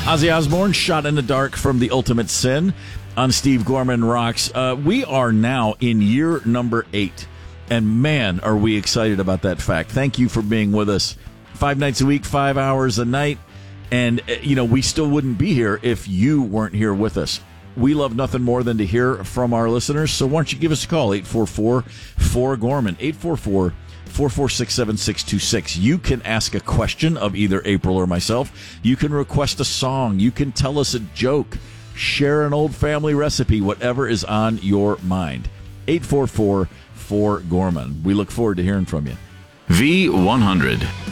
Ozzy Osbourne, Shot in the Dark from The Ultimate Sin on Steve Gorman Rocks. We are now in year number 8, and man, are we excited about that fact. Thank you for being with us 5 nights a week, 5 hours a night, and, we still wouldn't be here if you weren't here with us. We love nothing more than to hear from our listeners, so why don't you give us a call, 844-4GORMAN, 844-446-7626. You can ask a question of either April or myself. You can request a song. You can tell us a joke. Share an old family recipe, whatever is on your mind. 844-4GORMAN. We look forward to hearing from you. V100.